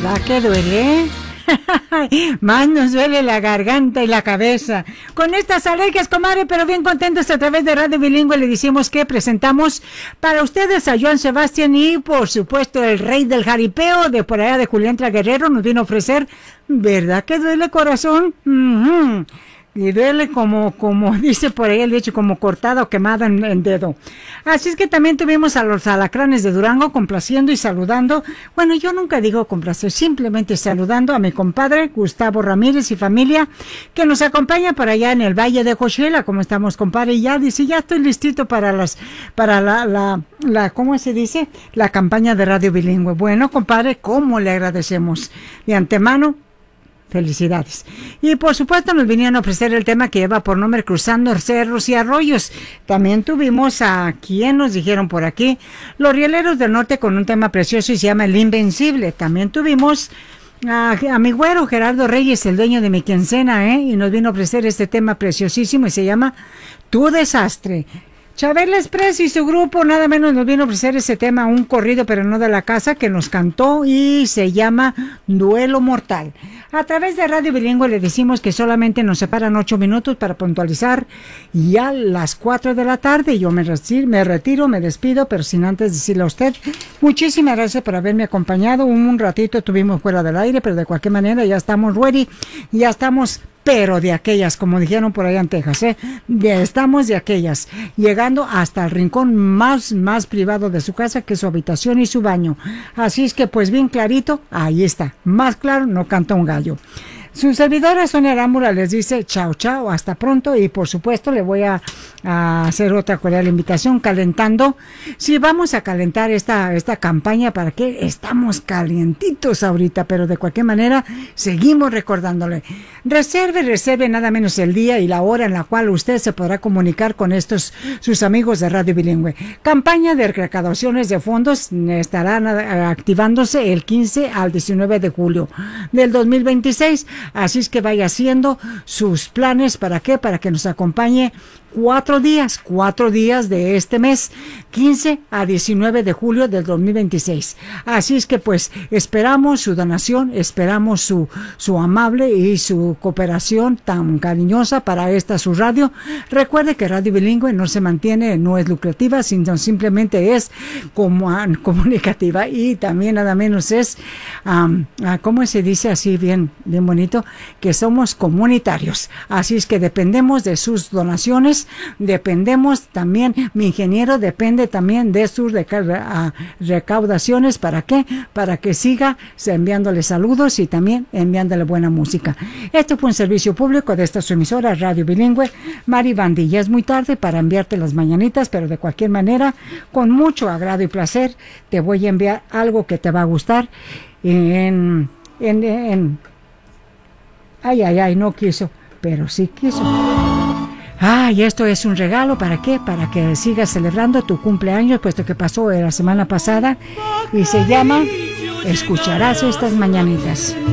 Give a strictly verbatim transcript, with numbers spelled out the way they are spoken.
¿Verdad que duele? Más nos duele la garganta y la cabeza. Con estas alergias, comadre, pero bien contentos a través de Radio Bilingüe, le decimos que presentamos para ustedes a Joan Sebastián y, por supuesto, el rey del jaripeo de por allá de Juliantra Guerrero nos vino a ofrecer. ¿Verdad que duele, corazón? Uh-huh. Y duele como, como dice por ahí el dicho, como cortada o quemada en, en dedo. Así es que también tuvimos a los alacranes de Durango complaciendo y saludando. Bueno, yo nunca digo complacer, simplemente saludando a mi compadre Gustavo Ramírez y familia, que nos acompaña por allá en el Valle de Coahuila. ¿Cómo estamos, compadre? Y ya dice, ya estoy listito para las, para la, la, la, ¿cómo se dice? La campaña de Radio Bilingüe. Bueno, compadre, ¿cómo le agradecemos? De antemano, felicidades. Y por supuesto nos vinieron a ofrecer el tema que lleva por nombre Cruzando Cerros y Arroyos. También tuvimos a quien nos dijeron por aquí, Los Rieleros del Norte, con un tema precioso y se llama El Invencible. También tuvimos a, a mi güero Gerardo Reyes, el dueño de mi quincena, ¿eh? Y nos vino a ofrecer este tema preciosísimo y se llama Tu Desastre. Chabel Express y su grupo nada menos nos vino a ofrecer ese tema, un corrido pero no de la casa, que nos cantó y se llama Duelo Mortal. A través de Radio Bilingüe le decimos que solamente nos separan ocho minutos para puntualizar y a las cuatro de la tarde yo me retiro, me retiro, me despido, pero sin antes decirle a usted muchísimas gracias por haberme acompañado. Un ratito estuvimos fuera del aire, pero de cualquier manera ya estamos ready, ya estamos, pero de aquellas, como dijeron por allá en Texas, ¿eh? Ya estamos de aquellas, llegando hasta el rincón más, más privado de su casa, que es su habitación y su baño. Así es que, pues bien clarito, ahí está, más claro, no canta un gallo. Su servidora Sonia Arámbula les dice chao, chao, hasta pronto, y por supuesto le voy a, a hacer otra cordial invitación calentando. Sí, vamos a calentar esta, esta campaña para que estamos calientitos ahorita, pero de cualquier manera seguimos recordándole. Reserve, reserve nada menos el día y la hora en la cual usted se podrá comunicar con estos sus amigos de Radio Bilingüe. Campaña de recaudaciones de fondos estarán activándose el quince al diecinueve de julio del dos mil veintiséis. Así es que vaya haciendo sus planes. ¿Para qué? Para que nos acompañe cuatro días, cuatro días de este mes, quince a diecinueve de julio del dos mil veintiséis. Así es que pues esperamos su donación, esperamos su, su amable y su cooperación tan cariñosa para esta su radio. Recuerde que Radio Bilingüe no se mantiene, no es lucrativa, sino simplemente es como, uh, comunicativa, y también nada menos es, um, uh, ¿cómo se dice así bien, bien bonito? Que somos comunitarios. Así es que dependemos de sus donaciones, dependemos también, mi ingeniero depende también de sus reca- recaudaciones. ¿Para qué? Para que siga enviándole saludos y también enviándole buena música. Este fue un servicio público de esta su emisora Radio Bilingüe. Mari Bandi, ya es muy tarde para enviarte las mañanitas, pero de cualquier manera, con mucho agrado y placer, te voy a enviar algo que te va a gustar. En, en, en ay, ay, ay, no quiso, pero sí quiso. Ah, y esto es un regalo, ¿para qué? Para que sigas celebrando tu cumpleaños, puesto que pasó la semana pasada, y se llama Escucharás estas mañanitas.